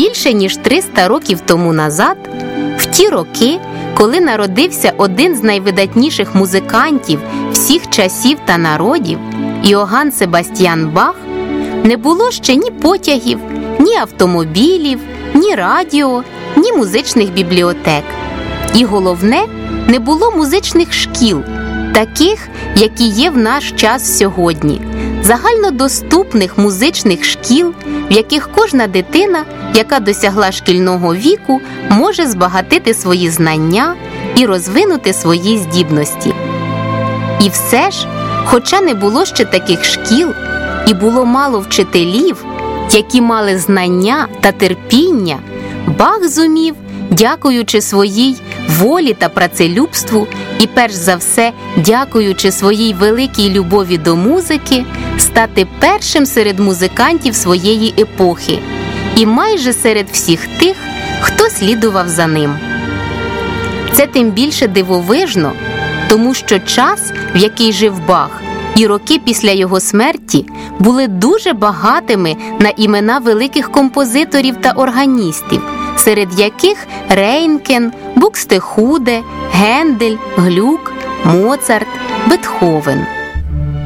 Більше ніж 300 років тому назад, в ті роки, коли народився один з найвидатніших музикантів всіх часів та народів, Іоганн Себастьян Бах, не було ще ні потягів, ні автомобілів, ні радіо, ні музичних бібліотек. І головне, не було музичних шкіл, таких, які є в наш час сьогодні, загальнодоступних музичних шкіл, в яких кожна дитина, яка досягла шкільного віку, може збагатити свої знання і розвинути свої здібності. І все ж, хоча не було ще таких шкіл, і було мало вчителів, які мали знання та терпіння, Бах зумів, дякуючи своїй волі та працелюбству і перш за все, дякуючи своїй великій любові до музики, стати першим серед музикантів своєї епохи і майже серед всіх тих, хто слідував за ним. Це тим більше дивовижно, тому що час, в який жив Бах, і роки після його смерті були дуже багатими на імена великих композиторів та органістів, серед яких Рейнкен, Букстехуде, Гендель, Глюк, Моцарт, Бетховен.